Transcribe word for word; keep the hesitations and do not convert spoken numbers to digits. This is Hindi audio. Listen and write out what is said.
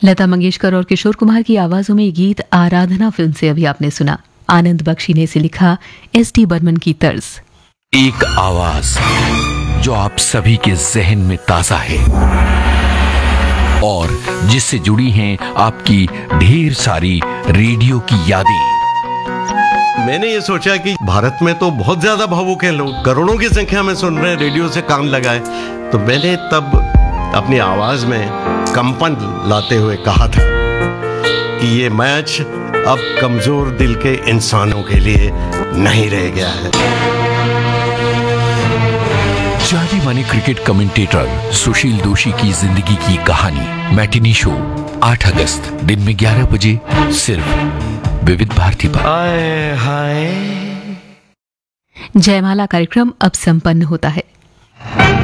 लता मंगेशकर और किशोर कुमार की आवाजों में गीत आराधना फिल्म से अभी आपने सुना। आनंद बख्शी ने इसे लिखा एस टी बर्मन की तर्ज। एक आवाज जो आप सभी के जहन में ताजा है और जिससे जुड़ी हैं आपकी ढेर सारी रेडियो की यादें। मैंने ये सोचा कि भारत में तो बहुत ज्यादा भावुक हैं लोग, करोड़ों की संख्या में सुन रहे हैं, रेडियो से कान लगाए। तो मैंने तब अपनी आवाज में कंपन लाते हुए कहा था कि ये मैच अब कमजोर दिल के इंसानों के लिए नहीं रह गया है। जाने माने क्रिकेट कमेंटेटर सुशील दोषी की जिंदगी की कहानी मैटिनी शो आठ अगस्त दिन में ग्यारह बजे सिर्फ विविध भारती पर। हाय हाय जयमाला कार्यक्रम अब संपन्न होता है।